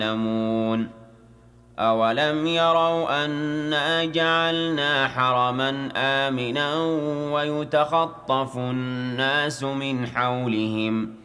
يعلمون أولم يروا أنا جعلنا حرما آمنا ويتخطف الناس من حولهم